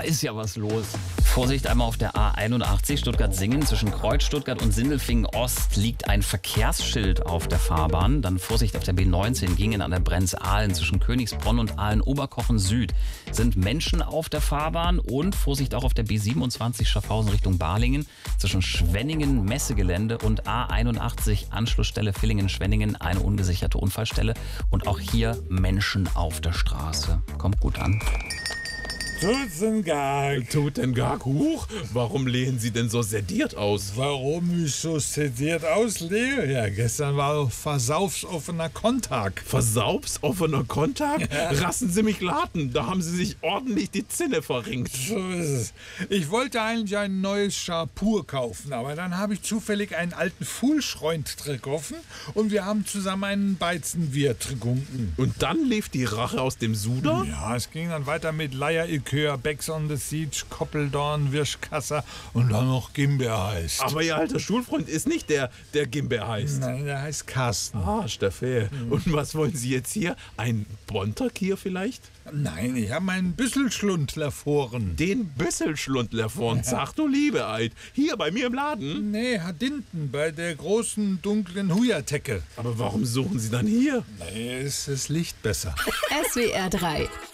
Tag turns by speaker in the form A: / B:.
A: ist ja was los. Vorsicht, einmal auf der A81 Stuttgart-Singen zwischen Kreuz, Stuttgart und Sindelfingen-Ost liegt ein Verkehrsschild auf der Fahrbahn. Dann Vorsicht auf der B19 Gingen an der Brenz-Ahlen zwischen Königsbronn und Ahlen-Oberkochen Süd sind Menschen auf der Fahrbahn und Vorsicht auch auf der B27 Schaffhausen Richtung Balingen zwischen Schwenningen Messegelände und A81 Anschlussstelle Villingen-Schwenningen eine ungesicherte Unfallstelle und auch hier Menschen auf der Straße. Kommt gut an.
B: Totengag, huch, warum lehen Sie denn so sediert aus?
C: Warum ich so sediert auslehe? Ja, gestern war versaufsoffener Konntag.
B: Versaufsoffener Konntag? Lassen Sie mich raten, da haben Sie sich ordentlich die Zinne verringt.
C: So ist es. Ich wollte eigentlich ein neues Schapur kaufen, aber dann habe ich zufällig einen alten Fuhlschreund getroffen und wir haben zusammen einen Beizenbier getrunken.
B: Und dann lief die Rache aus dem Suder?
C: Ja, es ging dann weiter mit Leierilkör, Becks on the Siege, Koppeldorn, Wirschkasser und dann noch Gimbeer heißt.
B: Aber Ihr alter Schulfreund ist nicht der Gimbeer heißt.
C: Nein, der heißt Carsten.
B: Ah, Steffe. Und was wollen Sie jetzt hier? Ein Bonntag hier vielleicht?
C: Nein, ich habe meinen Büsselschlundler vorn.
B: Den Büsselschlundler vorn, sag du liebe Eid. Hier bei mir im Laden?
C: Nee, hat hinten bei der großen dunklen Hujertecke.
B: Aber warum suchen Sie dann hier?
C: Nee, ist das Licht besser.
D: SWR 3